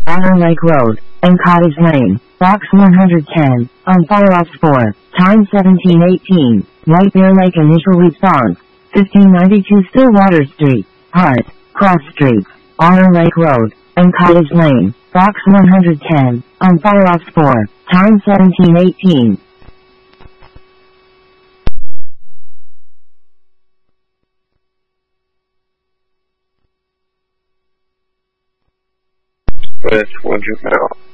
Honor Lake Road, and Cottage Lane, Box 110, on Fireops 4, time 1718, White Bear Lake initial response, 1592 Stillwater Street, Hart, Cross Street, Honor Lake Road, and Cottage Lane, Box 110, on Fireops 4, time 1718. With 1 juvenile.